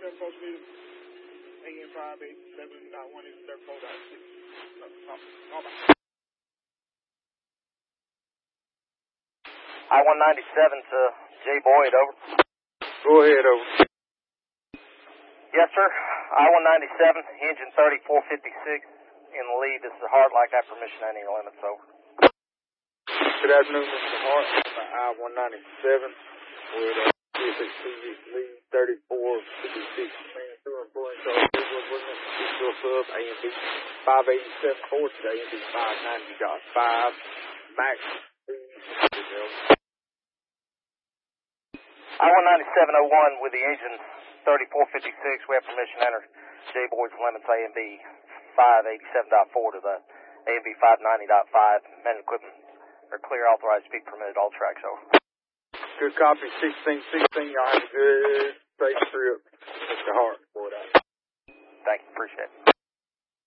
I-197 to J. Boyd, over. Go ahead, over. Yes, sir. I-197, engine 3456 in the lead. This is Hart. Like I have permission on your limits, over. Good afternoon, Mr. Hart. I-197 with lead 3456. Man, through employing Charles Edwards, wasn't it? Still sub, A&B 587 to A&B 590.5. Max. I-19701 with the engine 3456. We have permission to enter J. Boyd's limits A&B 587.4 to the A&B 590.5. Men and equipment are clear, authorized, speed permitted, all tracks, over. Good copy, 1616. Y'all have a good safe trip, Mr. Hart. Thank you, appreciate it.